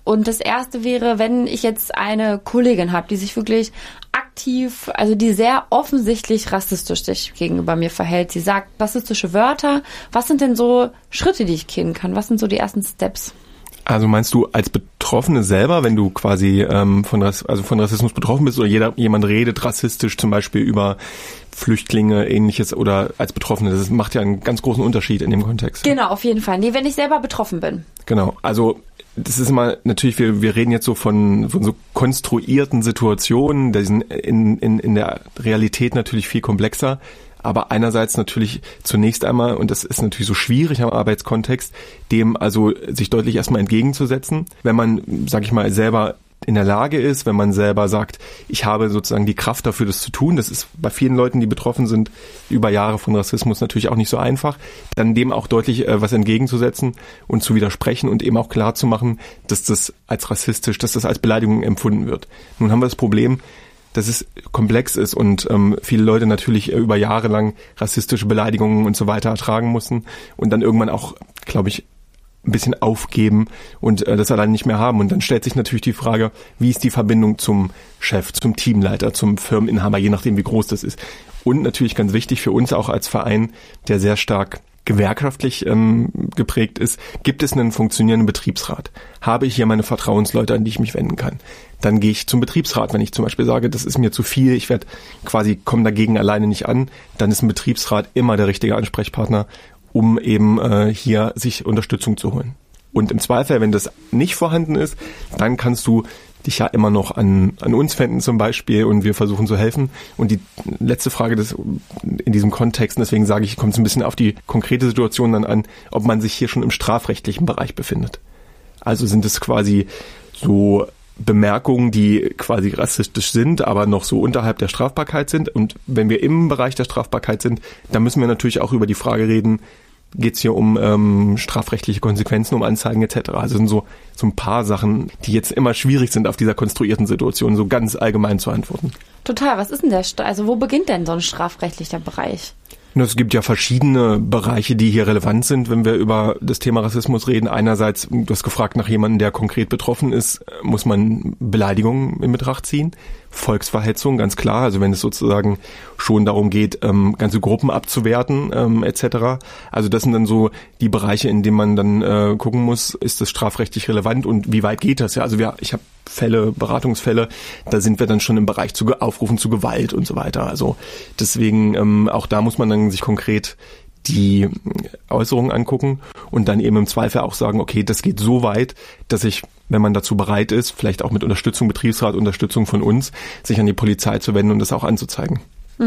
Und das erste wäre, wenn ich jetzt eine Kollegin habe, die sich wirklich aktiv, also die sehr offensichtlich rassistisch sich gegenüber mir verhält. Sie sagt rassistische Wörter. Was sind denn so Schritte, die ich gehen kann? Was sind so die ersten Steps? Also meinst du als Betroffene selber, wenn du quasi von Rassismus betroffen bist oder jemand redet rassistisch zum Beispiel über Flüchtlinge, Ähnliches oder als Betroffene, das macht ja einen ganz großen Unterschied in dem Kontext. Genau, auf jeden Fall. Nee, wenn ich selber betroffen bin. Genau, also das ist immer natürlich, wir reden jetzt so von so konstruierten Situationen, die sind in der Realität natürlich viel komplexer. Aber einerseits natürlich zunächst einmal, und das ist natürlich so schwierig am Arbeitskontext, dem also sich deutlich erstmal entgegenzusetzen, wenn man, sag ich mal, selber in der Lage ist, wenn man selber sagt, ich habe sozusagen die Kraft dafür, das zu tun. Das ist bei vielen Leuten, die betroffen sind, über Jahre von Rassismus natürlich auch nicht so einfach, dann dem auch deutlich was entgegenzusetzen und zu widersprechen und eben auch klar zu machen, dass das als rassistisch, dass das als Beleidigung empfunden wird. Nun haben wir das Problem, dass es komplex ist und viele Leute natürlich über Jahre lang rassistische Beleidigungen und so weiter ertragen mussten und dann irgendwann auch, glaube ich, ein bisschen aufgeben und das allein nicht mehr haben. Und dann stellt sich natürlich die Frage, wie ist die Verbindung zum Chef, zum Teamleiter, zum Firmeninhaber, je nachdem, wie groß das ist. Und natürlich ganz wichtig für uns auch als Verein, der sehr stark gewerkschaftlich geprägt ist, gibt es einen funktionierenden Betriebsrat? Habe ich hier meine Vertrauensleute, an die ich mich wenden kann? Dann gehe ich zum Betriebsrat. Wenn ich zum Beispiel sage, das ist mir zu viel, ich werde komme dagegen alleine nicht an, dann ist ein Betriebsrat immer der richtige Ansprechpartner, um eben hier sich Unterstützung zu holen. Und im Zweifel, wenn das nicht vorhanden ist, dann kannst du dich ja immer noch an uns wenden zum Beispiel und wir versuchen zu helfen. Und die letzte Frage in diesem Kontext, und deswegen sage ich, kommt es ein bisschen auf die konkrete Situation dann an, ob man sich hier schon im strafrechtlichen Bereich befindet. Also sind es quasi so Bemerkungen, die quasi rassistisch sind, aber noch so unterhalb der Strafbarkeit sind. Und wenn wir im Bereich der Strafbarkeit sind, dann müssen wir natürlich auch über die Frage reden, geht es hier um strafrechtliche Konsequenzen, um Anzeigen etc. Also sind so ein paar Sachen, die jetzt immer schwierig sind, auf dieser konstruierten Situation so ganz allgemein zu antworten. Total, was ist denn also wo beginnt denn so ein strafrechtlicher Bereich? Es gibt ja verschiedene Bereiche, die hier relevant sind, wenn wir über das Thema Rassismus reden. Einerseits, du hast gefragt nach jemandem, der konkret betroffen ist, muss man Beleidigungen in Betracht ziehen. Volksverhetzung, ganz klar. Also wenn es sozusagen schon darum geht, ganze Gruppen abzuwerten etc. Also das sind dann so die Bereiche, in denen man dann gucken muss, ist das strafrechtlich relevant und wie weit geht das? Ja, also ich habe Beratungsfälle, da sind wir dann schon im Bereich Aufrufen zu Gewalt und so weiter. Also deswegen auch da muss man dann sich konkret die Äußerungen angucken und dann eben im Zweifel auch sagen, okay, das geht so weit, dass ich, wenn man dazu bereit ist, vielleicht auch mit Unterstützung, Betriebsrat, Unterstützung von uns, sich an die Polizei zu wenden und das auch anzuzeigen.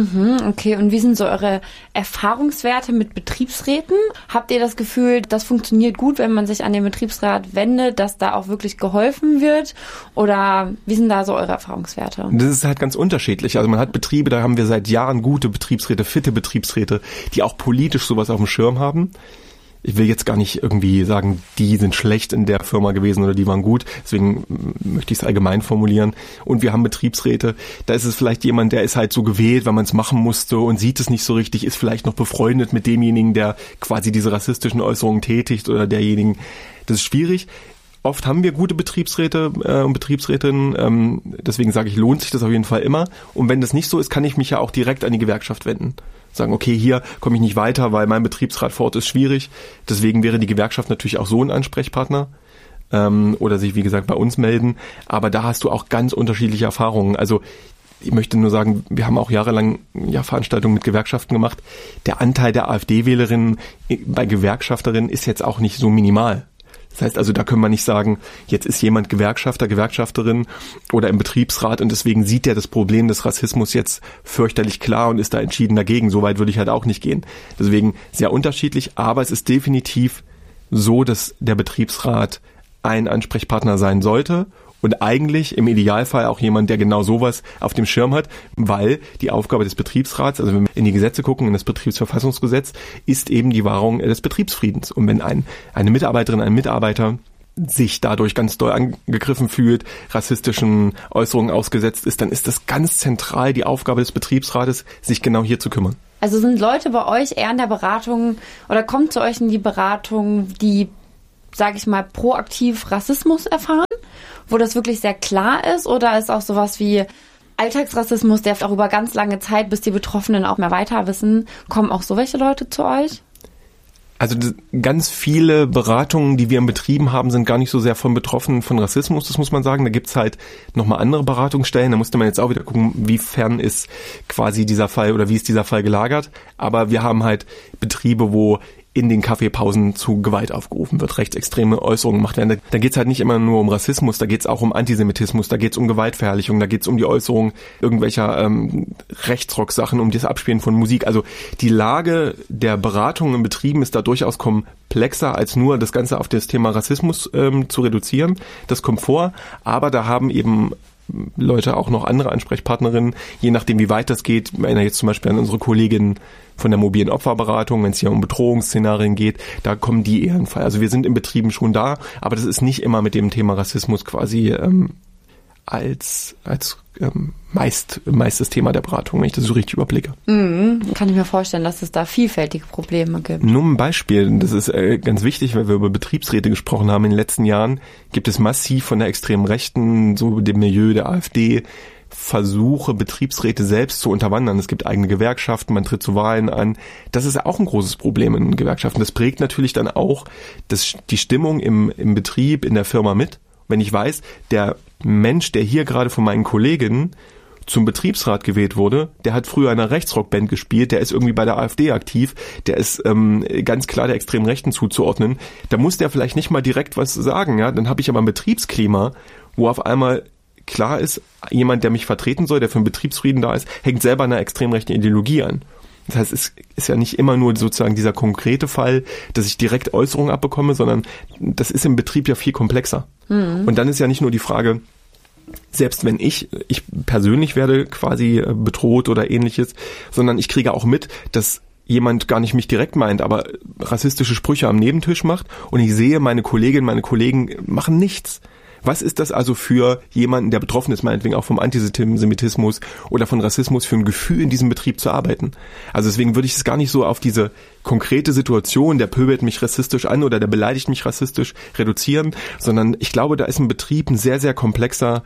Okay, und wie sind so eure Erfahrungswerte mit Betriebsräten? Habt ihr das Gefühl, das funktioniert gut, wenn man sich an den Betriebsrat wendet, dass da auch wirklich geholfen wird? Oder wie sind da so eure Erfahrungswerte? Das ist halt ganz unterschiedlich. Also man hat Betriebe, da haben wir seit Jahren gute Betriebsräte, fitte Betriebsräte, die auch politisch sowas auf dem Schirm haben. Ich will jetzt gar nicht irgendwie sagen, die sind schlecht in der Firma gewesen oder die waren gut. Deswegen möchte ich es allgemein formulieren. Und wir haben Betriebsräte, da ist es vielleicht jemand, der ist halt so gewählt, weil man es machen musste und sieht es nicht so richtig, ist vielleicht noch befreundet mit demjenigen, der quasi diese rassistischen Äußerungen tätigt oder derjenigen. Das ist schwierig. Oft haben wir gute Betriebsräte und Betriebsrätinnen, deswegen sage ich, lohnt sich das auf jeden Fall immer. Und wenn das nicht so ist, kann ich mich ja auch direkt an die Gewerkschaft wenden. Sagen, okay, hier komme ich nicht weiter, weil mein Betriebsrat vor Ort ist schwierig. Deswegen wäre die Gewerkschaft natürlich auch so ein Ansprechpartner oder sich, wie gesagt, bei uns melden. Aber da hast du auch ganz unterschiedliche Erfahrungen. Also ich möchte nur sagen, wir haben auch jahrelang Veranstaltungen mit Gewerkschaften gemacht. Der Anteil der AfD-Wählerinnen bei Gewerkschafterinnen ist jetzt auch nicht so minimal. Das heißt also, da können wir nicht sagen, jetzt ist jemand Gewerkschafter, Gewerkschafterin oder im Betriebsrat und deswegen sieht er das Problem des Rassismus jetzt fürchterlich klar und ist da entschieden dagegen. So weit würde ich halt auch nicht gehen. Deswegen sehr unterschiedlich, aber es ist definitiv so, dass der Betriebsrat ein Ansprechpartner sein sollte und eigentlich im Idealfall auch jemand, der genau sowas auf dem Schirm hat, weil die Aufgabe des Betriebsrats, also wenn wir in die Gesetze gucken, in das Betriebsverfassungsgesetz, ist eben die Wahrung des Betriebsfriedens. Und wenn eine Mitarbeiterin, ein Mitarbeiter sich dadurch ganz doll angegriffen fühlt, rassistischen Äußerungen ausgesetzt ist, dann ist das ganz zentral die Aufgabe des Betriebsrates, sich genau hier zu kümmern. Also sind Leute bei euch eher in der Beratung oder kommt zu euch in die Beratung, die, sage ich mal, proaktiv Rassismus erfahren? wo das wirklich sehr klar ist, oder ist auch sowas wie Alltagsrassismus, der auch über ganz lange Zeit, bis die Betroffenen auch mehr weiter wissen, kommen auch so welche Leute zu euch? Also ganz viele Beratungen, die wir betrieben haben, sind gar nicht so sehr von Betroffenen von Rassismus, das muss man sagen. Da gibt's halt nochmal andere Beratungsstellen. Da musste man jetzt auch wieder gucken, wie fern ist quasi dieser Fall oder wie ist dieser Fall gelagert. Aber wir haben halt Betriebe, wo in den Kaffeepausen zu Gewalt aufgerufen wird, rechtsextreme Äußerungen gemacht werden. Da geht's halt nicht immer nur um Rassismus, da geht's auch um Antisemitismus, da geht's um Gewaltverherrlichung, da geht's um die Äußerung irgendwelcher Rechtsrock-Sachen, um das Abspielen von Musik. Also die Lage der Beratung in Betrieben ist da durchaus komplexer, als nur das Ganze auf das Thema Rassismus zu reduzieren. Das kommt vor, aber da haben eben Leute auch noch andere Ansprechpartnerinnen, je nachdem wie weit das geht. Ich erinnere jetzt zum Beispiel an unsere Kollegin von der mobilen Opferberatung, wenn es hier um Bedrohungsszenarien geht, da kommen die eher in Fall. Also wir sind in Betrieben schon da, aber das ist nicht immer mit dem Thema Rassismus quasi als meist das Thema der Beratung, wenn ich das so richtig überblicke. Kann ich mir vorstellen, dass es da vielfältige Probleme gibt. Nur ein Beispiel, das ist ganz wichtig, weil wir über Betriebsräte gesprochen haben. In den letzten Jahren gibt es massiv von der extremen Rechten, so dem Milieu der AfD, Versuche, Betriebsräte selbst zu unterwandern. Es gibt eigene Gewerkschaften, man tritt zu Wahlen an. Das ist auch ein großes Problem in Gewerkschaften. Das prägt natürlich dann auch die Stimmung im Betrieb, in der Firma mit. Wenn ich weiß, der Mensch, der hier gerade von meinen Kolleginnen zum Betriebsrat gewählt wurde, der hat früher in einer Rechtsrockband gespielt, der ist irgendwie bei der AfD aktiv, der ist ganz klar der extremen Rechten zuzuordnen. Da muss der vielleicht nicht mal direkt was sagen, ja. Dann habe ich aber ein Betriebsklima, wo auf einmal klar ist, jemand, der mich vertreten soll, der für den Betriebsfrieden da ist, hängt selber einer extrem rechten Ideologie an. Das heißt, es ist ja nicht immer nur sozusagen dieser konkrete Fall, dass ich direkt Äußerungen abbekomme, sondern das ist im Betrieb ja viel komplexer. Und dann ist ja nicht nur die Frage, selbst wenn ich persönlich werde quasi bedroht oder ähnliches, sondern ich kriege auch mit, dass jemand gar nicht mich direkt meint, aber rassistische Sprüche am Nebentisch macht und ich sehe, meine Kolleginnen, meine Kollegen machen nichts. Was ist das also für jemanden, der betroffen ist, meinetwegen auch vom Antisemitismus oder von Rassismus, für ein Gefühl in diesem Betrieb zu arbeiten? Also deswegen würde ich es gar nicht so auf diese konkrete Situation, der pöbelt mich rassistisch an oder der beleidigt mich rassistisch, reduzieren, sondern ich glaube, da ist ein Betrieb ein sehr, sehr komplexer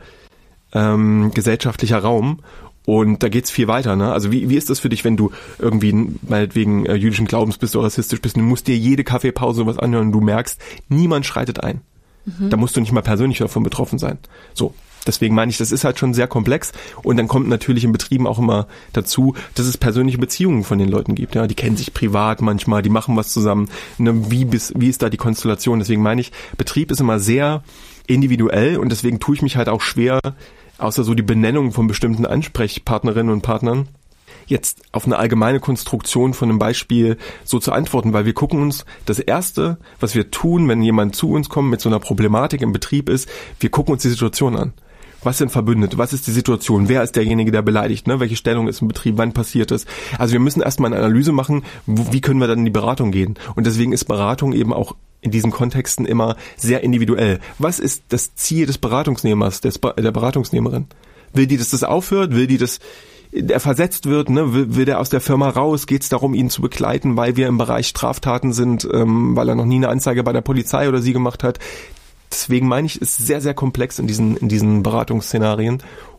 gesellschaftlicher Raum. Und da geht's viel weiter, ne? Also wie ist das für dich, wenn du irgendwie meinetwegen jüdischen Glaubens bist oder rassistisch bist und du musst dir jede Kaffeepause sowas anhören und du merkst, niemand schreitet ein. Da musst du nicht mal persönlich davon betroffen sein. So, deswegen meine ich, das ist halt schon sehr komplex und dann kommt natürlich in Betrieben auch immer dazu, dass es persönliche Beziehungen von den Leuten gibt. Ja, die kennen sich privat manchmal, die machen was zusammen. Ne, wie ist da die Konstellation? Deswegen meine ich, Betrieb ist immer sehr individuell und deswegen tue ich mich halt auch schwer, außer so die Benennung von bestimmten Ansprechpartnerinnen und Partnern, jetzt auf eine allgemeine Konstruktion von einem Beispiel so zu antworten, weil wir gucken uns, das Erste, was wir tun, wenn jemand zu uns kommt mit so einer Problematik im Betrieb ist, wir gucken uns die Situation an. Was sind Verbündete? Was ist die Situation? Wer ist derjenige, der beleidigt? Ne? Welche Stellung ist im Betrieb? Wann passiert es? Also wir müssen erstmal eine Analyse machen, wie können wir dann in die Beratung gehen? Und deswegen ist Beratung eben auch in diesen Kontexten immer sehr individuell. Was ist das Ziel des Beratungsnehmers, der Beratungsnehmerin? Will die, dass das aufhört? Will die, dass der versetzt wird, ne? Will der aus der Firma raus? Geht es darum, ihn zu begleiten, weil wir im Bereich Straftaten sind, weil er noch nie eine Anzeige bei der Polizei oder sie gemacht hat? Deswegen meine ich, es ist sehr, sehr komplex in diesen Beratungsszenarien.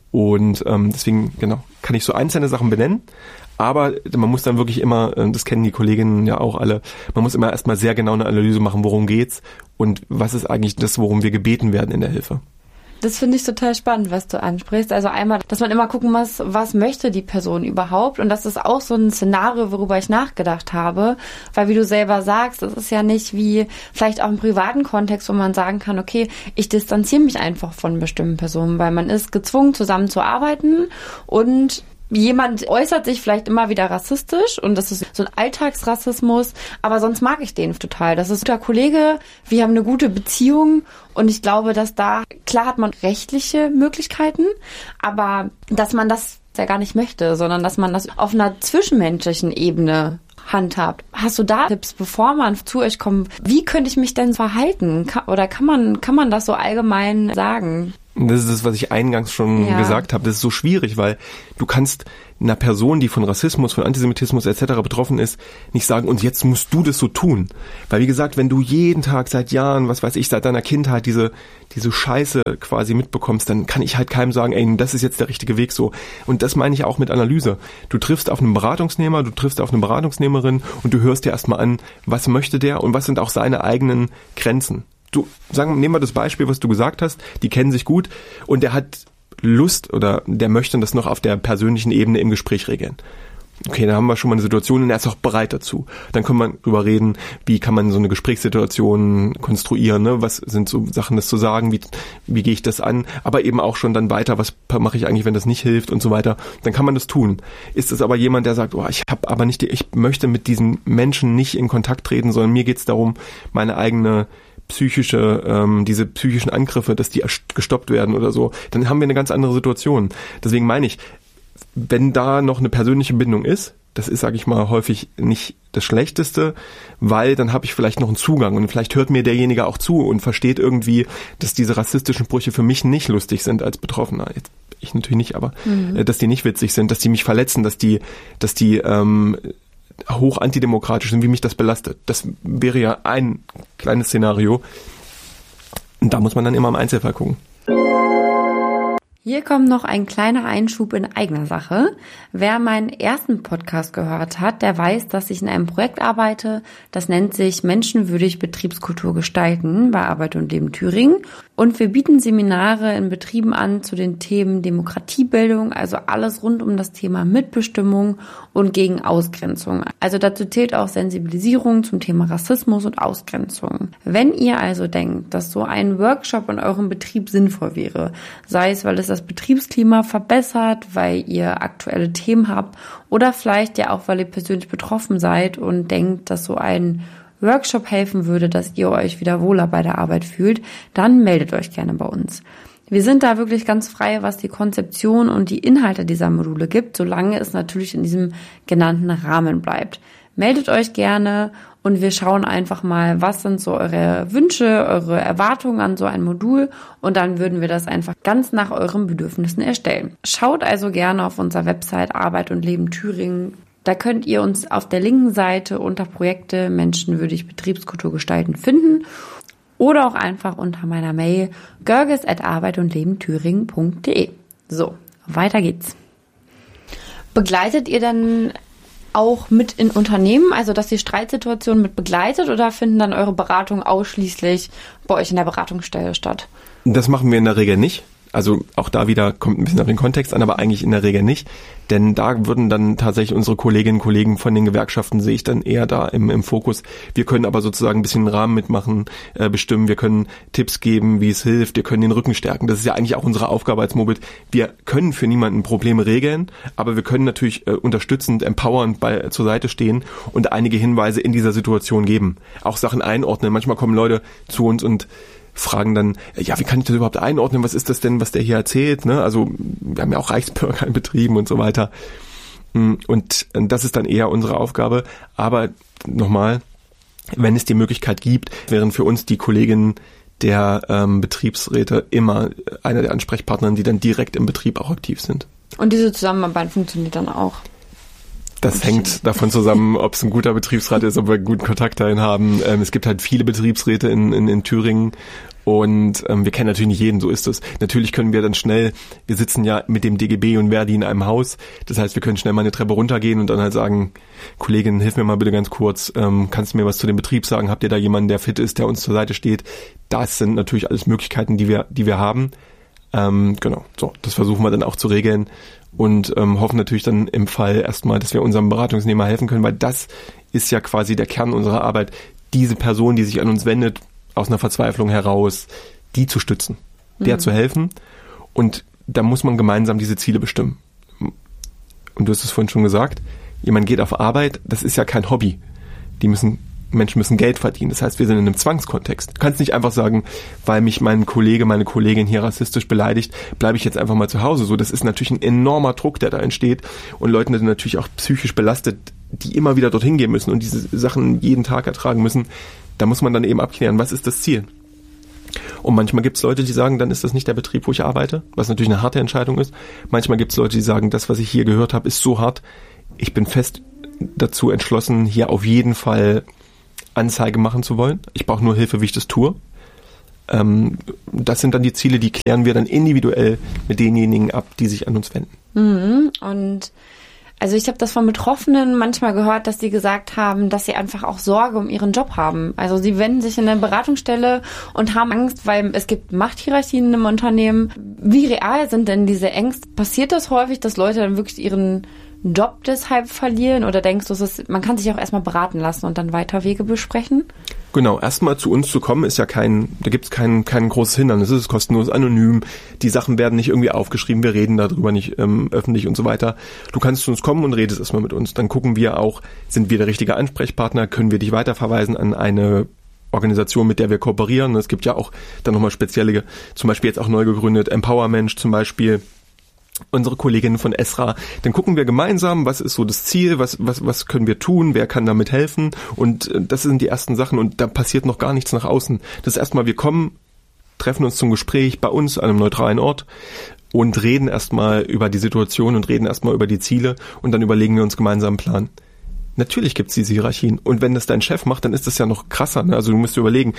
Und deswegen, genau, kann ich so einzelne Sachen benennen. Aber man muss dann wirklich immer, das kennen die Kolleginnen ja auch alle, man muss immer erstmal sehr genau eine Analyse machen, worum geht's und was ist eigentlich das, worum wir gebeten werden in der Hilfe. Das finde ich total spannend, was du ansprichst. Also einmal, dass man immer gucken muss, was möchte die Person überhaupt? Und das ist auch so ein Szenario, worüber ich nachgedacht habe. Weil wie du selber sagst, das ist ja nicht wie vielleicht auch im privaten Kontext, wo man sagen kann, okay, ich distanziere mich einfach von bestimmten Personen, weil man ist gezwungen, zusammenzuarbeiten und jemand äußert sich vielleicht immer wieder rassistisch und das ist so ein Alltagsrassismus, aber sonst mag ich den total. Das ist ein guter Kollege, wir haben eine gute Beziehung und ich glaube, dass da, klar hat man rechtliche Möglichkeiten, aber dass man das ja gar nicht möchte, sondern dass man das auf einer zwischenmenschlichen Ebene handhabt. Hast du da Tipps, bevor man zu euch kommt? Wie könnte ich mich denn verhalten? Oder kann man das so allgemein sagen? Das ist das, was ich eingangs schon gesagt habe. Das ist so schwierig, weil du kannst einer Person, die von Rassismus, von Antisemitismus etc. betroffen ist, nicht sagen, und jetzt musst du das so tun. Weil wie gesagt, wenn du jeden Tag seit Jahren, was weiß ich, seit deiner Kindheit diese Scheiße quasi mitbekommst, dann kann ich halt keinem sagen, ey, das ist jetzt der richtige Weg so. Und das meine ich auch mit Analyse. Du triffst auf einen Beratungsnehmer, du triffst auf eine Beratungsnehmerin und du hörst dir erstmal an, was möchte der und was sind auch seine eigenen Grenzen. Nehmen wir das Beispiel, was du gesagt hast, die kennen sich gut und der hat Lust oder der möchte das noch auf der persönlichen Ebene im Gespräch regeln. Okay, da haben wir schon mal eine Situation und er ist auch bereit dazu. Dann kann man drüber reden, wie kann man so eine Gesprächssituation konstruieren, ne? Was sind so Sachen, das zu sagen, wie gehe ich das an, aber eben auch schon dann weiter, was mache ich eigentlich, wenn das nicht hilft und so weiter. Dann kann man das tun. Ist es aber jemand, der sagt, ich möchte mit diesen Menschen nicht in Kontakt treten, sondern mir geht es darum, meine eigene diese psychischen Angriffe, dass die gestoppt werden oder so, dann haben wir eine ganz andere Situation. Deswegen meine ich, wenn da noch eine persönliche Bindung ist, das ist, sage ich mal, häufig nicht das Schlechteste, weil dann habe ich vielleicht noch einen Zugang und vielleicht hört mir derjenige auch zu und versteht irgendwie, dass diese rassistischen Sprüche für mich nicht lustig sind als Betroffener. Jetzt, ich natürlich nicht, aber dass die nicht witzig sind, dass die mich verletzen, dass die hoch antidemokratisch sind, wie mich das belastet. Das wäre ja ein kleines Szenario. Und da muss man dann immer im Einzelfall gucken. Hier kommt noch ein kleiner Einschub in eigener Sache. Wer meinen ersten Podcast gehört hat, der weiß, dass ich in einem Projekt arbeite. Das nennt sich Menschenwürdig Betriebskultur gestalten bei Arbeit und Leben Thüringen. Und wir bieten Seminare in Betrieben an zu den Themen Demokratiebildung, also alles rund um das Thema Mitbestimmung und gegen Ausgrenzung. Also dazu zählt auch Sensibilisierung zum Thema Rassismus und Ausgrenzung. Wenn ihr also denkt, dass so ein Workshop in eurem Betrieb sinnvoll wäre, sei es, weil es das Betriebsklima verbessert, weil ihr aktuelle Themen habt oder vielleicht ja auch, weil ihr persönlich betroffen seid und denkt, dass so ein Workshop helfen würde, dass ihr euch wieder wohler bei der Arbeit fühlt, dann meldet euch gerne bei uns. Wir sind da wirklich ganz frei, was die Konzeption und die Inhalte dieser Module gibt, solange es natürlich in diesem genannten Rahmen bleibt. Meldet euch gerne und wir schauen einfach mal, was sind so eure Wünsche, eure Erwartungen an so ein Modul und dann würden wir das einfach ganz nach euren Bedürfnissen erstellen. Schaut also gerne auf unserer Website Arbeit und Leben Thüringen. Da könnt ihr uns auf der linken Seite unter Projekte Menschenwürdig Betriebskultur gestalten finden oder auch einfach unter meiner Mail görges@arbeitundlebenthüringen.de. So, weiter geht's. Begleitet ihr dann auch mit in Unternehmen, also dass ihr Streitsituationen mit begleitet oder finden dann eure Beratungen ausschließlich bei euch in der Beratungsstelle statt? Das machen wir in der Regel nicht. Also auch da wieder kommt ein bisschen auf den Kontext an, aber eigentlich in der Regel nicht. Denn da würden dann tatsächlich unsere Kolleginnen und Kollegen von den Gewerkschaften, sehe ich dann eher da im Fokus. Wir können aber sozusagen ein bisschen einen Rahmen mitmachen, bestimmen. Wir können Tipps geben, wie es hilft. Wir können den Rücken stärken. Das ist ja eigentlich auch unsere Aufgabe als Mobit. Wir können für niemanden Probleme regeln, aber wir können natürlich unterstützend, empowernd zur Seite stehen und einige Hinweise in dieser Situation geben. Auch Sachen einordnen. Manchmal kommen Leute zu uns und fragen dann, ja, wie kann ich das überhaupt einordnen? Was ist das denn, was der hier erzählt? Ne? Also wir haben ja auch Reichsbürger in Betrieben und so weiter. Und das ist dann eher unsere Aufgabe. Aber nochmal, wenn es die Möglichkeit gibt, wären für uns die Kolleginnen der Betriebsräte immer einer der Ansprechpartner, die dann direkt im Betrieb auch aktiv sind. Und diese Zusammenarbeit funktioniert dann auch? Das hängt davon zusammen, ob es ein guter Betriebsrat ist, ob wir guten Kontakt dahin haben. Es gibt halt viele Betriebsräte in Thüringen und wir kennen natürlich nicht jeden, so ist es. Natürlich können wir dann schnell, wir sitzen ja mit dem DGB und Verdi in einem Haus, das heißt, wir können schnell mal eine Treppe runtergehen und dann halt sagen, Kollegin, hilf mir mal bitte ganz kurz, kannst du mir was zu dem Betrieb sagen, habt ihr da jemanden, der fit ist, der uns zur Seite steht? Das sind natürlich alles Möglichkeiten, die wir haben. Genau, so, das versuchen wir dann auch zu regeln. Und hoffen natürlich dann im Fall erstmal, dass wir unserem Beratungsnehmer helfen können, weil das ist ja quasi der Kern unserer Arbeit, diese Person, die sich an uns wendet, aus einer Verzweiflung heraus, die zu stützen, der zu helfen. Und da muss man gemeinsam diese Ziele bestimmen. Und du hast es vorhin schon gesagt, jemand geht auf Arbeit, das ist ja kein Hobby. Menschen müssen Geld verdienen. Das heißt, wir sind in einem Zwangskontext. Du kannst nicht einfach sagen, weil mich mein Kollege, meine Kollegin hier rassistisch beleidigt, bleibe ich jetzt einfach mal zu Hause. So, das ist natürlich ein enormer Druck, der da entsteht. Und Leute sind natürlich auch psychisch belastet, die immer wieder dorthin gehen müssen und diese Sachen jeden Tag ertragen müssen. Da muss man dann eben abklären, was ist das Ziel? Und manchmal gibt es Leute, die sagen, dann ist das nicht der Betrieb, wo ich arbeite, was natürlich eine harte Entscheidung ist. Manchmal gibt es Leute, die sagen, das, was ich hier gehört habe, ist so hart, ich bin fest dazu entschlossen, hier auf jeden Fall Anzeige machen zu wollen. Ich brauche nur Hilfe, wie ich das tue. Das sind dann die Ziele, die klären wir dann individuell mit denjenigen ab, die sich an uns wenden. Und also ich habe das von Betroffenen manchmal gehört, dass sie gesagt haben, dass sie einfach auch Sorge um ihren Job haben. Also sie wenden sich in eine Beratungsstelle und haben Angst, weil es gibt Machthierarchien im Unternehmen. Wie real sind denn diese Ängste? Passiert das häufig, dass Leute dann wirklich ihren Job deshalb verlieren? Oder denkst du, man kann sich auch erstmal beraten lassen und dann weiter Wege besprechen? Genau, erstmal zu uns zu kommen ist ja da gibt's kein großes Hindernis. Es ist kostenlos, anonym. Die Sachen werden nicht irgendwie aufgeschrieben. Wir reden darüber nicht öffentlich und so weiter. Du kannst zu uns kommen und redest erstmal mit uns. Dann gucken wir auch, sind wir der richtige Ansprechpartner? Können wir dich weiterverweisen an eine Organisation, mit der wir kooperieren? Es gibt ja auch dann nochmal spezielle, zum Beispiel jetzt auch neu gegründet, Empowermensch zum Beispiel. Unsere Kolleginnen von Esra, dann gucken wir gemeinsam, was ist so das Ziel, was können wir tun, wer kann damit helfen, und das sind die ersten Sachen, und da passiert noch gar nichts nach außen. Das ist erstmal, wir kommen, treffen uns zum Gespräch bei uns an einem neutralen Ort und reden erstmal über die Situation und reden erstmal über die Ziele, und dann überlegen wir uns gemeinsam einen Plan. Natürlich gibt's diese Hierarchien, und wenn das dein Chef macht, dann ist das ja noch krasser, ne? Also du musst dir überlegen,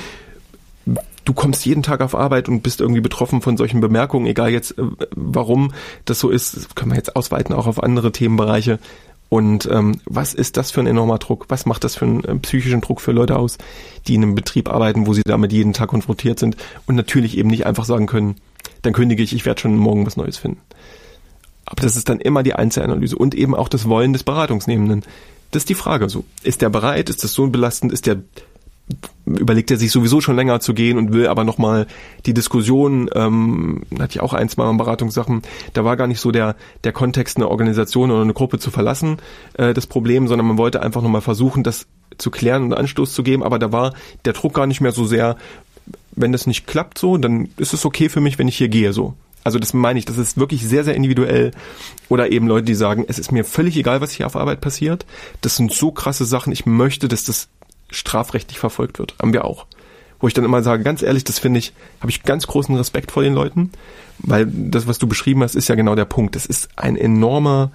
du kommst jeden Tag auf Arbeit und bist irgendwie betroffen von solchen Bemerkungen, egal jetzt, warum das so ist, das können wir jetzt ausweiten auch auf andere Themenbereiche. Und was ist das für ein enormer Druck? Was macht das für einen psychischen Druck für Leute aus, die in einem Betrieb arbeiten, wo sie damit jeden Tag konfrontiert sind und natürlich eben nicht einfach sagen können, dann kündige ich werde schon morgen was Neues finden. Aber das ist dann immer die Einzelanalyse und eben auch das Wollen des Beratungsnehmenden. Das ist die Frage so. Ist der bereit? Ist das so belastend? Überlegt er sich sowieso schon länger zu gehen und will aber nochmal die Diskussion, hatte ich auch 1-2 Mal Beratungssachen, da war gar nicht so der Kontext, eine Organisation oder eine Gruppe zu verlassen, das Problem, sondern man wollte einfach nochmal versuchen, das zu klären und Anstoß zu geben, aber da war der Druck gar nicht mehr so sehr, wenn das nicht klappt so, dann ist es okay für mich, wenn ich hier gehe so. Also das meine ich, das ist wirklich sehr, sehr individuell. Oder eben Leute, die sagen, es ist mir völlig egal, was hier auf Arbeit passiert, das sind so krasse Sachen, ich möchte, dass das strafrechtlich verfolgt wird. Haben wir auch. Wo ich dann immer sage, ganz ehrlich, das finde ich, habe ich ganz großen Respekt vor den Leuten, weil das, was du beschrieben hast, ist ja genau der Punkt. Das ist ein enormer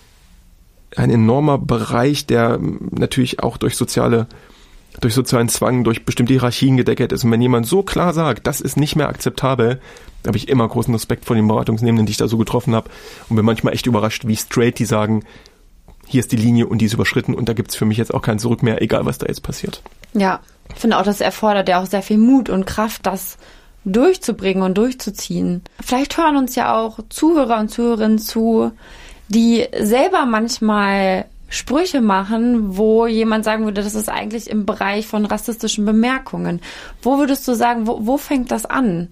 Bereich, der natürlich auch durch sozialen Zwang, durch bestimmte Hierarchien gedeckelt ist. Und wenn jemand so klar sagt, das ist nicht mehr akzeptabel, habe ich immer großen Respekt vor den Beratungsnehmenden, die ich da so getroffen habe, und bin manchmal echt überrascht, wie straight die sagen, hier ist die Linie und die ist überschritten und da gibt's für mich jetzt auch kein Zurück mehr, egal was da jetzt passiert. Ja, ich finde auch, das erfordert ja auch sehr viel Mut und Kraft, das durchzubringen und durchzuziehen. Vielleicht hören uns ja auch Zuhörer und Zuhörerinnen zu, die selber manchmal Sprüche machen, wo jemand sagen würde, das ist eigentlich im Bereich von rassistischen Bemerkungen. Wo würdest du sagen, wo fängt das an?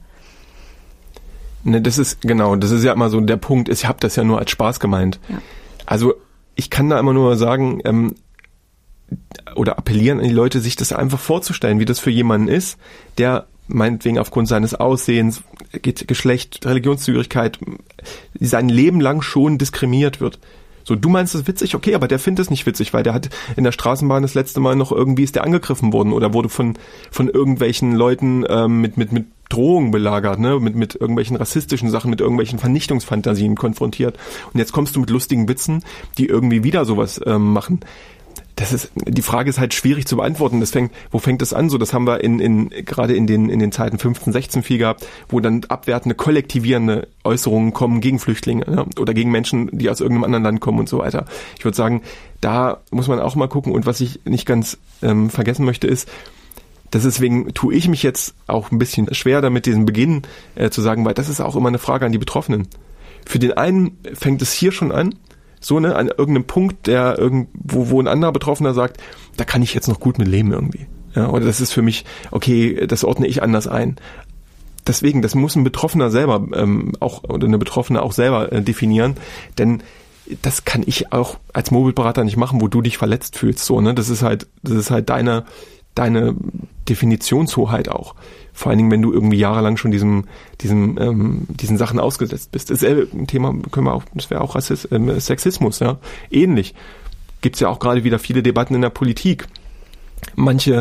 Ne, das ist ja immer so der Punkt, ich habe das ja nur als Spaß gemeint. Ja. Also ich kann da immer nur sagen, oder appellieren an die Leute, sich das einfach vorzustellen, wie das für jemanden ist, der meinetwegen aufgrund seines Aussehens, Geschlecht, Religionszugehörigkeit, sein Leben lang schon diskriminiert wird. So, du meinst das witzig, okay, aber der findet es nicht witzig, weil der hat in der Straßenbahn das letzte Mal noch irgendwie ist der angegriffen worden oder wurde von irgendwelchen Leuten mit Drohungen belagert, ne, mit irgendwelchen rassistischen Sachen, mit irgendwelchen Vernichtungsfantasien konfrontiert. Und jetzt kommst du mit lustigen Witzen, die irgendwie wieder sowas machen. Die Frage ist halt schwierig zu beantworten. Wo fängt das an? So, das haben wir gerade in den Zeiten 15, 16 viel gehabt, wo dann abwertende, kollektivierende Äußerungen kommen gegen Flüchtlinge, ne? Oder gegen Menschen, die aus irgendeinem anderen Land kommen und so weiter. Ich würde sagen, da muss man auch mal gucken. Und was ich nicht ganz vergessen möchte ist, deswegen tue ich mich jetzt auch ein bisschen schwer damit, diesen Beginn zu sagen, weil das ist auch immer eine Frage an die Betroffenen. Für den einen fängt es hier schon an, so, ne, an irgendeinem Punkt, wo ein anderer Betroffener sagt, da kann ich jetzt noch gut mit leben irgendwie. Ja, oder das ist für mich, okay, das ordne ich anders ein. Deswegen, das muss ein Betroffener selber oder eine Betroffene auch selber definieren, denn das kann ich auch als Mobilberater nicht machen, wo du dich verletzt fühlst, so, ne, das ist halt deine Definitionshoheit auch. Vor allen Dingen, wenn du irgendwie jahrelang schon diesen Sachen ausgesetzt bist. Dasselbe Thema das wäre auch Sexismus, ja. Ähnlich. Gibt's ja auch gerade wieder viele Debatten in der Politik. Manche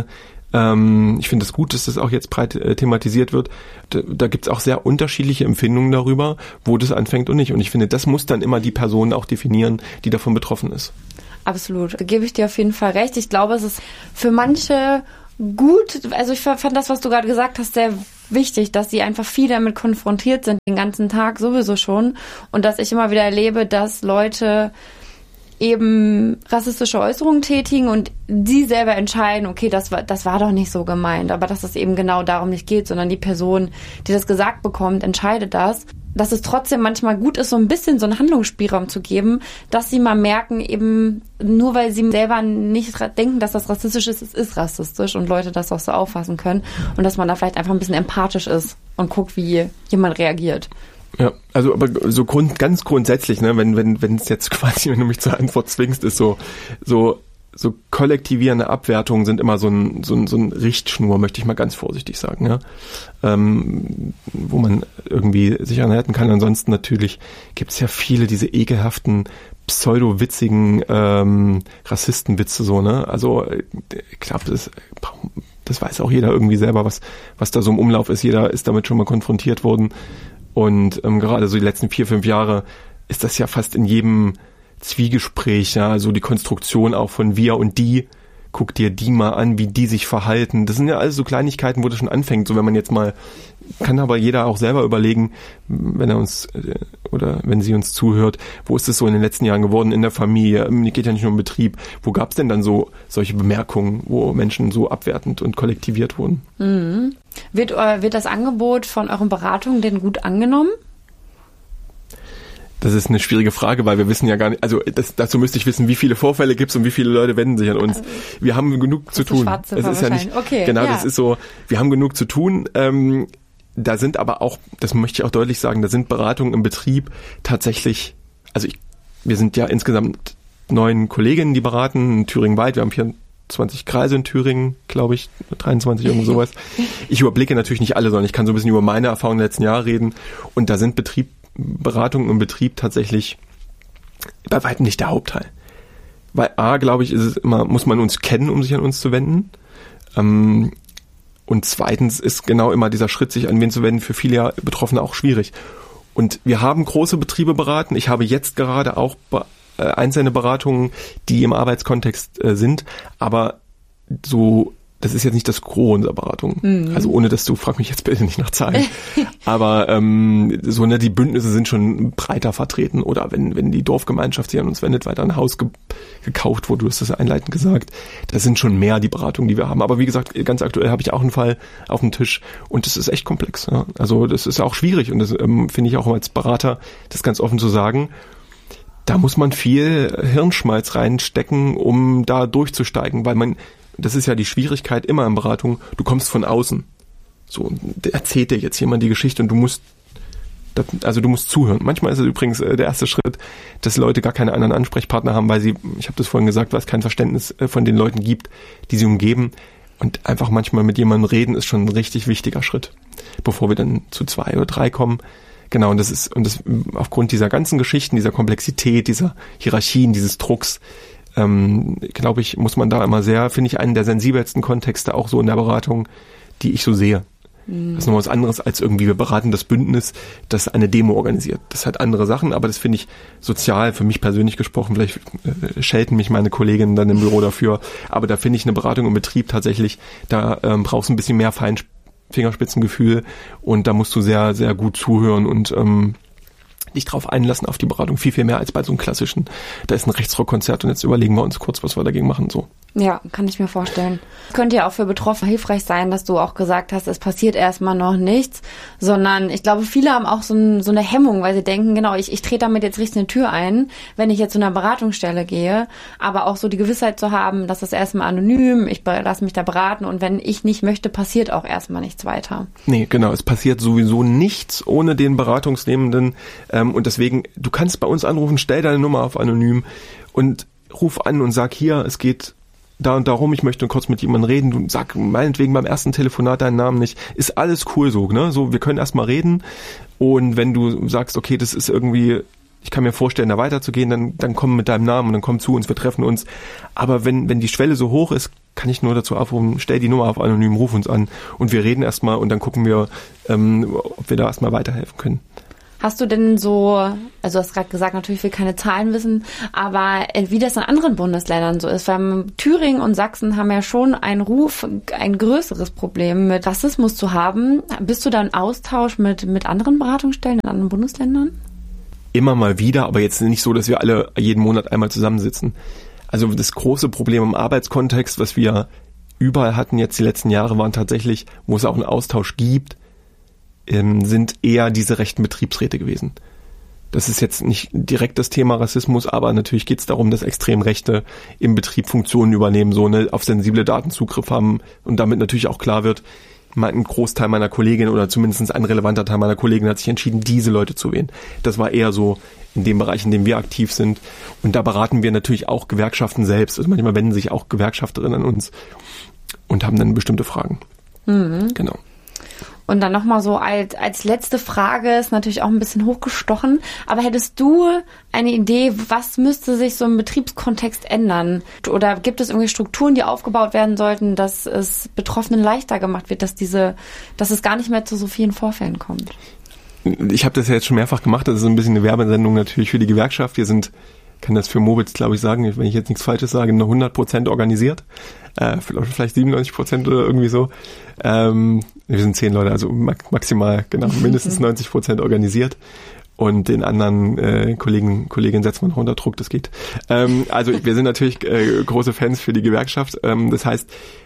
Ich finde es gut, dass das auch jetzt breit thematisiert wird. Da gibt es auch sehr unterschiedliche Empfindungen darüber, wo das anfängt und nicht. Und ich finde, das muss dann immer die Person auch definieren, die davon betroffen ist. Absolut, da gebe ich dir auf jeden Fall recht. Ich glaube, es ist für manche gut, also ich fand das, was du gerade gesagt hast, sehr wichtig, dass sie einfach viel damit konfrontiert sind, den ganzen Tag sowieso schon. Und dass ich immer wieder erlebe, dass Leute eben rassistische Äußerungen tätigen und die selber entscheiden, okay, das war doch nicht so gemeint, aber dass es eben genau darum nicht geht, sondern die Person, die das gesagt bekommt, entscheidet das. Dass es trotzdem manchmal gut ist, so ein bisschen so einen Handlungsspielraum zu geben, dass sie mal merken, eben nur weil sie selber nicht denken, dass das rassistisch ist, es ist rassistisch und Leute das auch so auffassen können und dass man da vielleicht einfach ein bisschen empathisch ist und guckt, wie jemand reagiert. Ja, also aber so ganz grundsätzlich, ne, wenn es jetzt quasi, wenn du mich zur Antwort zwingst, ist so kollektivierende Abwertungen sind immer so ein Richtschnur, möchte ich mal ganz vorsichtig sagen, ja, wo man irgendwie sich anhalten kann. Ansonsten natürlich gibt es ja viele diese ekelhaften pseudo-witzigen Rassistenwitze so, ne? Also ich glaube, das weiß auch jeder irgendwie selber, was da so im Umlauf ist. Jeder ist damit schon mal konfrontiert worden. Und gerade so die letzten 4-5 Jahre ist das ja fast in jedem Zwiegespräch, ja, also die Konstruktion auch von wir und die, guck dir die mal an, wie die sich verhalten. Das sind ja alles so Kleinigkeiten, wo das schon anfängt. So wenn man jetzt mal, kann aber jeder auch selber überlegen, wenn er uns oder wenn sie uns zuhört, wo ist es so in den letzten Jahren geworden in der Familie? Geht ja nicht nur im Betrieb. Wo gab es denn dann so solche Bemerkungen, wo Menschen so abwertend und kollektiviert wurden? Mhm. Wird das Angebot von euren Beratungen denn gut angenommen? Das ist eine schwierige Frage, weil wir wissen ja gar nicht, also dazu müsste ich wissen, wie viele Vorfälle gibt es und wie viele Leute wenden sich an uns. Wir haben genug zu tun. Es ist ja nicht, okay, genau, ja. Das ist so, wir haben genug zu tun. Da sind aber auch, das möchte ich auch deutlich sagen, da sind Beratungen im Betrieb tatsächlich, also wir sind ja insgesamt 9 Kolleginnen, die beraten, in Thüringen-weit, wir haben 24 Kreise in Thüringen, glaube ich, 23, irgendwo sowas. Ich überblicke natürlich nicht alle, sondern ich kann so ein bisschen über meine Erfahrungen der letzten Jahre reden und da sind Beratungen im Betrieb tatsächlich bei weitem nicht der Hauptteil. Weil glaube ich, ist es immer, muss man uns kennen, um sich an uns zu wenden. Und zweitens ist genau immer dieser Schritt, sich an wen zu wenden, für viele Betroffene auch schwierig. Und wir haben große Betriebe beraten. Ich habe jetzt gerade auch einzelne Beratungen, die im Arbeitskontext sind, aber so, das ist jetzt nicht das Gros unserer Beratung. Mhm. Also ohne dass frag mich jetzt bitte nicht nach Zahlen. Aber so die Bündnisse sind schon breiter vertreten. Oder wenn die Dorfgemeinschaft sich an uns wendet, weil da ein Haus gekauft wurde, du hast das einleitend gesagt, das sind schon mehr die Beratungen, die wir haben. Aber wie gesagt, ganz aktuell habe ich auch einen Fall auf dem Tisch und das ist echt komplex. Ja? Also das ist auch schwierig und das finde ich auch als Berater, das ganz offen zu sagen. Da muss man viel Hirnschmalz reinstecken, um da durchzusteigen, weil das ist ja die Schwierigkeit immer in Beratung, du kommst von außen. So, erzählt dir jetzt jemand die Geschichte und du musst zuhören. Manchmal ist es übrigens der erste Schritt, dass Leute gar keine anderen Ansprechpartner haben, weil ich habe das vorhin gesagt, weil es kein Verständnis von den Leuten gibt, die sie umgeben. Und einfach manchmal mit jemandem reden ist schon ein richtig wichtiger Schritt, bevor wir dann zu 2 oder 3 kommen. Genau, und das aufgrund dieser ganzen Geschichten, dieser Komplexität, dieser Hierarchien, dieses Drucks, glaube ich, muss man da immer finde ich, einen der sensibelsten Kontexte auch so in der Beratung, die ich so sehe. Das ist noch was anderes als irgendwie, wir beraten das Bündnis, das eine Demo organisiert. Das hat andere Sachen, aber das finde ich sozial, für mich persönlich gesprochen, vielleicht schelten mich meine Kolleginnen dann im Büro dafür, aber da finde ich eine Beratung im Betrieb tatsächlich, da brauchst du ein bisschen mehr Fingerspitzengefühl und da musst du sehr, sehr gut zuhören und dich drauf einlassen auf die Beratung, viel, viel mehr als bei so einem klassischen, da ist ein Rechtsrockkonzert und jetzt überlegen wir uns kurz, was wir dagegen machen, so. Ja, kann ich mir vorstellen. Könnte ja auch für Betroffene hilfreich sein, dass du auch gesagt hast, es passiert erstmal noch nichts, sondern ich glaube, viele haben auch so eine Hemmung, weil sie denken, genau, ich trete damit jetzt richtig eine Tür ein, wenn ich jetzt zu einer Beratungsstelle gehe, aber auch so die Gewissheit zu haben, dass das erstmal anonym, ich lasse mich da beraten und wenn ich nicht möchte, passiert auch erstmal nichts weiter. Nee, genau, es passiert sowieso nichts ohne den Beratungsnehmenden und deswegen, du kannst bei uns anrufen, stell deine Nummer auf anonym und ruf an und sag hier, es geht da und darum, ich möchte kurz mit jemandem reden, du sag meinetwegen beim ersten Telefonat deinen Namen nicht, ist alles cool so, ne? So, wir können erstmal reden und wenn du sagst, okay, das ist irgendwie Ich kann mir vorstellen, da weiterzugehen, dann komm mit deinem Namen und dann komm zu uns, wir treffen uns. Aber wenn die Schwelle so hoch ist, kann ich nur dazu aufrufen, stell die Nummer auf anonym, ruf uns an und wir reden erstmal und dann gucken wir, ob wir da erstmal weiterhelfen können. Hast du denn so, also du hast gerade gesagt, natürlich will keine Zahlen wissen, aber wie das in anderen Bundesländern so ist, weil Thüringen und Sachsen haben ja schon einen Ruf, ein größeres Problem mit Rassismus zu haben. Bist du da im Austausch mit anderen Beratungsstellen in anderen Bundesländern? Immer mal wieder, aber jetzt nicht so, dass wir alle jeden Monat einmal zusammensitzen. Also das große Problem im Arbeitskontext, was wir überall hatten jetzt die letzten Jahre, waren tatsächlich, wo es auch einen Austausch gibt, sind eher diese rechten Betriebsräte gewesen. Das ist jetzt nicht direkt das Thema Rassismus, aber natürlich geht es darum, dass Extremrechte im Betrieb Funktionen übernehmen, so auf sensible Daten Zugriff haben und damit natürlich auch klar wird, ein Großteil meiner Kolleginnen oder zumindest ein relevanter Teil meiner Kollegen hat sich entschieden, diese Leute zu wählen. Das war eher so in dem Bereich, in dem wir aktiv sind. Und da beraten wir natürlich auch Gewerkschaften selbst. Also manchmal wenden sich auch Gewerkschafterinnen an uns und haben dann bestimmte Fragen. Mhm. Genau. Und dann nochmal so als letzte Frage, ist natürlich auch ein bisschen hochgestochen, aber hättest du eine Idee, was müsste sich so im Betriebskontext ändern? Oder gibt es irgendwie Strukturen, die aufgebaut werden sollten, dass es Betroffenen leichter gemacht wird, dass es gar nicht mehr zu so vielen Vorfällen kommt? Ich habe das ja jetzt schon mehrfach gemacht, das ist so ein bisschen eine Werbesendung natürlich für die Gewerkschaft. Wir sind, kann das für Mobitz, glaube ich, sagen, wenn ich jetzt nichts Falsches sage, nur 100% organisiert. Vielleicht 97% oder irgendwie so. Wir sind 10 Leute, also maximal, genau, mindestens 90% organisiert. Und den anderen Kolleginnen setzt man noch unter Druck, das geht. Also wir sind natürlich große Fans für die Gewerkschaft. Das heißt,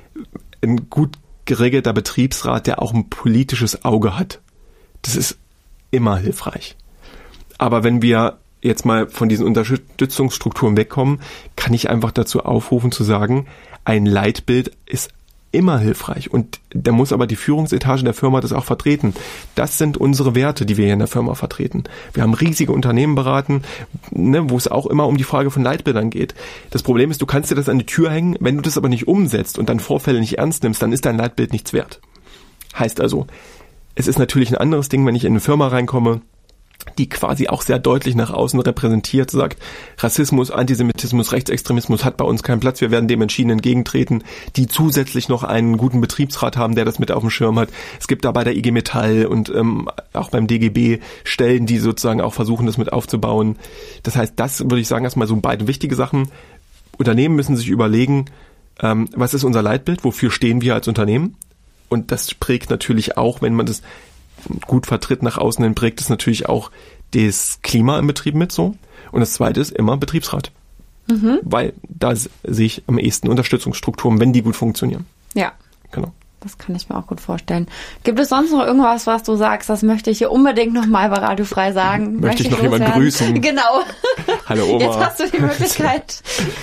ein gut geregelter Betriebsrat, der auch ein politisches Auge hat, das ist immer hilfreich. Aber wenn wir jetzt mal von diesen Unterstützungsstrukturen wegkommen, kann ich einfach dazu aufrufen zu sagen, ein Leitbild ist immer hilfreich und da muss aber die Führungsetage der Firma das auch vertreten. Das sind unsere Werte, die wir hier in der Firma vertreten. Wir haben riesige Unternehmen beraten, wo es auch immer um die Frage von Leitbildern geht. Das Problem ist, du kannst dir das an die Tür hängen, wenn du das aber nicht umsetzt und dann Vorfälle nicht ernst nimmst, dann ist dein Leitbild nichts wert. Heißt also, es ist natürlich ein anderes Ding, wenn ich in eine Firma reinkomme, die quasi auch sehr deutlich nach außen repräsentiert, sagt, Rassismus, Antisemitismus, Rechtsextremismus hat bei uns keinen Platz, wir werden dem entschieden entgegentreten, die zusätzlich noch einen guten Betriebsrat haben, der das mit auf dem Schirm hat. Es gibt da bei der IG Metall und auch beim DGB Stellen, die sozusagen auch versuchen, das mit aufzubauen. Das heißt, das würde ich sagen, erstmal so beide wichtige Sachen. Unternehmen müssen sich überlegen, was ist unser Leitbild, wofür stehen wir als Unternehmen? Und das prägt natürlich auch, wenn man das gut vertritt nach außen hin, prägt es natürlich auch das Klima im Betrieb mit so. Und das Zweite ist immer Betriebsrat. Mhm. Weil da sehe ich am ehesten Unterstützungsstrukturen, wenn die gut funktionieren. Ja. Genau. Das kann ich mir auch gut vorstellen. Gibt es sonst noch irgendwas, was du sagst, das möchte ich hier unbedingt nochmal bei Radio Frei sagen? Möchte ich noch jemanden grüßen? Genau. Hallo Oma. Jetzt hast du die Möglichkeit.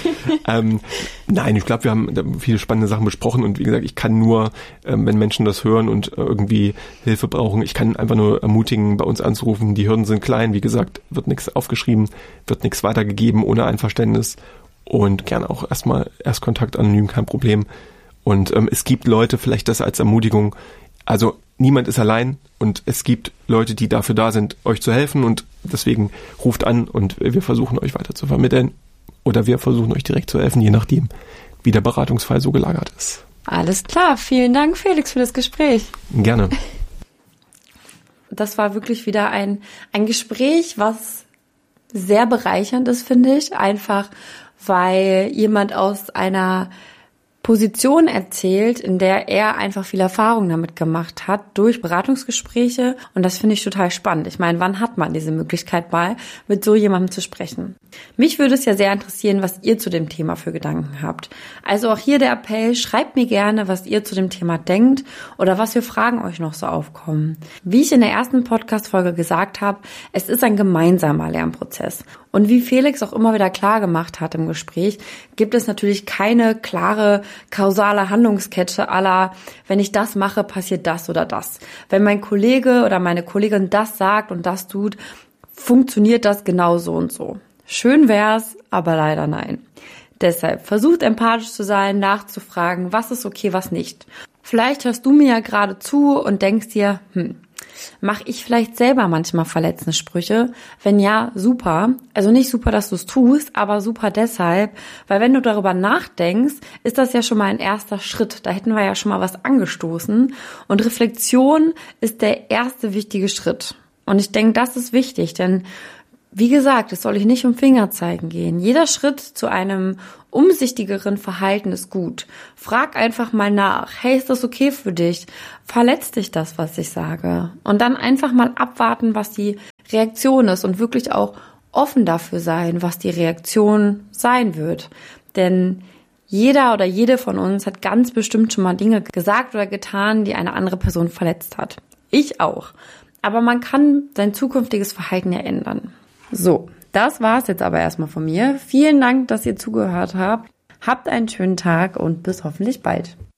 Nein, ich glaube, wir haben viele spannende Sachen besprochen und wie gesagt, ich kann nur, wenn Menschen das hören und irgendwie Hilfe brauchen, ich kann einfach nur ermutigen, bei uns anzurufen. Die Hürden sind klein, wie gesagt, wird nichts aufgeschrieben, wird nichts weitergegeben ohne Einverständnis und gern auch Erstkontakt anonym, kein Problem. Und es gibt Leute, vielleicht das als Ermutigung, also niemand ist allein und es gibt Leute, die dafür da sind, euch zu helfen und deswegen ruft an und wir versuchen euch weiter zu vermitteln oder wir versuchen euch direkt zu helfen, je nachdem, wie der Beratungsfall so gelagert ist. Alles klar, vielen Dank Felix für das Gespräch. Gerne. Das war wirklich wieder ein Gespräch, was sehr bereichernd ist, finde ich, einfach weil jemand aus einer Position erzählt, in der er einfach viel Erfahrung damit gemacht hat, durch Beratungsgespräche. Und das finde ich total spannend. Ich meine, wann hat man diese Möglichkeit mal, mit so jemandem zu sprechen? Mich würde es ja sehr interessieren, was ihr zu dem Thema für Gedanken habt. Also auch hier der Appell, schreibt mir gerne, was ihr zu dem Thema denkt oder was für Fragen euch noch so aufkommen. Wie ich in der ersten Podcast-Folge gesagt habe, es ist ein gemeinsamer Lernprozess. Und wie Felix auch immer wieder klar gemacht hat im Gespräch, gibt es natürlich keine klare kausale Handlungskette à la, wenn ich das mache, passiert das oder das. Wenn mein Kollege oder meine Kollegin das sagt und das tut, funktioniert das genau so und so. Schön wär's, aber leider nein. Deshalb versucht empathisch zu sein, nachzufragen, was ist okay, was nicht. Vielleicht hörst du mir ja gerade zu und denkst dir, Mache ich vielleicht selber manchmal verletzende Sprüche? Wenn ja, super. Also nicht super, dass du es tust, aber super deshalb, weil wenn du darüber nachdenkst, ist das ja schon mal ein erster Schritt. Da hätten wir ja schon mal was angestoßen. Und Reflexion ist der erste wichtige Schritt. Und ich denke, das ist wichtig, denn wie gesagt, es soll ich nicht um Fingerzeigen gehen. Jeder Schritt zu einem umsichtigeren Verhalten ist gut. Frag einfach mal nach. Hey, ist das okay für dich? Verletzt dich das, was ich sage? Und dann einfach mal abwarten, was die Reaktion ist und wirklich auch offen dafür sein, was die Reaktion sein wird. Denn jeder oder jede von uns hat ganz bestimmt schon mal Dinge gesagt oder getan, die eine andere Person verletzt hat. Ich auch. Aber man kann sein zukünftiges Verhalten ja ändern. So, das war's jetzt aber erstmal von mir. Vielen Dank, dass ihr zugehört habt. Habt einen schönen Tag und bis hoffentlich bald.